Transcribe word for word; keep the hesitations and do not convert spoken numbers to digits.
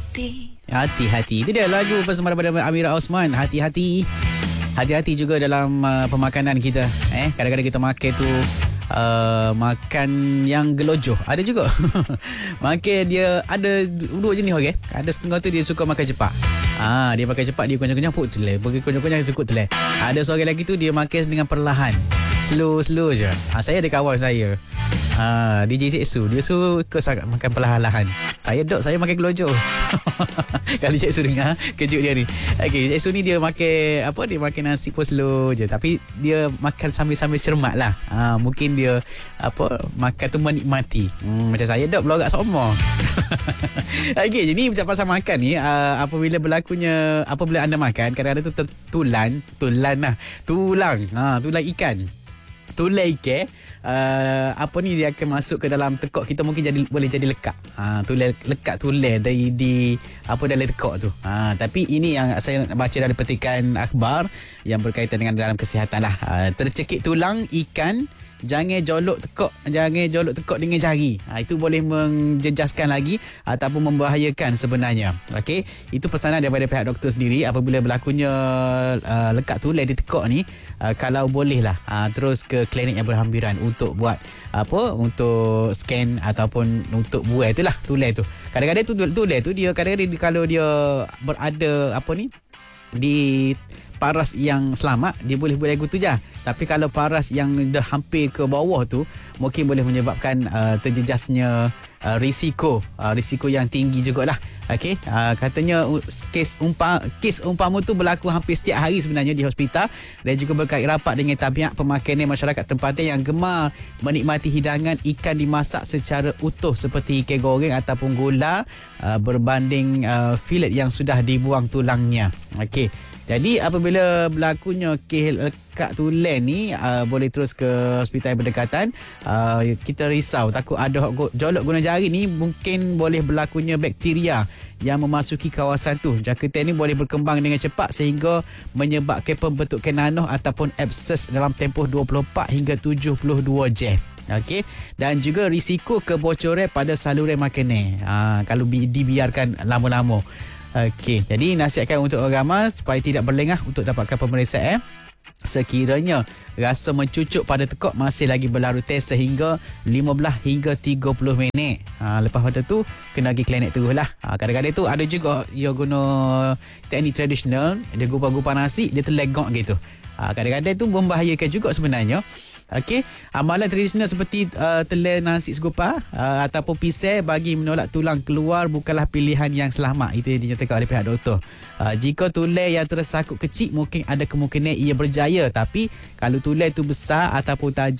Hati-hati. Itu dia lagu bersama daripada Amira Osman. Hati-hati. Hati-hati juga dalam uh, pemakanan kita. Eh, kadang-kadang kita makan tu uh, makan yang gelojoh. Ada juga. Makan dia ada dua jenis orang. Okay? Ada setengah tu dia suka makan cepat. Ah, dia makan cepat, dia kunyah-kunyah put telai. Bagi kunyah-kunyah cukup telai. Ada seorang lagi tu dia makan dengan perlahan. Slow-slow je. Ah, saya ada kawan saya. Ah, D J Seksu, dia suka sangat makan perlahan-lahan. Saya dok, saya makan gelojoh. Kalau Seksu dengar, kejut dia ni. Okey, Seksu ni dia makan apa? Dia makan nasi pun slow je, tapi dia makan sambil-sambil cermat lah. Ah, mungkin dia apa? Makan tu menikmati. Hmm, macam saya dok belorak semua. Okey, jadi macam pasal makan ni, uh, apabila berlakunya apabila anda makan, kadang-kadang tu tertulan, tulan lah. Tulang. Ha, tulang ikan. Tulang ikan, uh, apa ni dia akan masuk ke dalam tekak kita, mungkin jadi boleh jadi lekat. Ha, tulang lekat tulang dari di apa dalam tekak tu. Ha, tapi ini yang saya baca dari petikan akhbar yang berkaitan dengan dalam kesihatan lah. Ha, tercekik tulang ikan, jangan jolok tekak, jangan jolok tekak dengan jari. Ha, itu boleh menjejaskan lagi ataupun membahayakan sebenarnya. Okey, itu pesanan daripada pihak doktor sendiri. Apabila berlakunya uh, lekat tulang di tekak ni, uh, kalau bolehlah uh, terus ke klinik yang berhampiran untuk buat apa, untuk scan ataupun untuk buai itulah tulang tu. Kadang-kadang tu tulang tu dia kadang-kadang kalau dia berada apa ni di paras yang selamat, dia boleh buat lagu tu je. Tapi kalau paras yang dah hampir ke bawah tu, mungkin boleh menyebabkan uh, terjejasnya uh, risiko uh, risiko yang tinggi jugalah. Okey, uh, katanya uh, kes umpa kes umpama tu berlaku hampir setiap hari sebenarnya di hospital, dan juga berkait rapat dengan tabiat pemakanan masyarakat tempatan yang gemar menikmati hidangan ikan dimasak secara utuh seperti ikan goreng ataupun gula uh, berbanding uh, filet yang sudah dibuang tulangnya. Okey, jadi apabila berlakunya kes lekat tulang ni, uh, boleh terus ke hospital yang berdekatan. Uh, kita risau takut ada jolok guna jari ni, mungkin boleh berlakunya bakteria yang memasuki kawasan tu. Jangkitan ni boleh berkembang dengan cepat sehingga menyebabkan pembentukan nanah ataupun abses dalam tempoh dua puluh empat hingga tujuh puluh dua jam. Okey, dan juga risiko kebocoran pada saluran makanan ha, kalau dibiarkan lama-lama. Okey, jadi nasihatkan untuk orang ramai supaya tidak berlengah untuk dapatkan pemeriksaan. Sekiranya rasa mencucuk pada tekak masih lagi berlaru test sehingga lima belas hingga tiga puluh minit. Ha, lepas pada tu kena pergi klinik terus lah. Ha, kadang-kadang tu ada juga dia guna teknik tradisional, dia gupar-gupar nasi, dia terlegak gitu. Ha, kadang-kadang tu membahayakan juga sebenarnya. Okey, amalan tradisional seperti uh, telan nasi segupar uh, ataupun pisau bagi menolak tulang keluar bukanlah pilihan yang selamat. Itu yang dinyatakan oleh pihak doktor. Uh, jika tulang yang tersakut kecil, mungkin ada kemungkinan ia berjaya, tapi kalau tulang itu besar ataupun tajam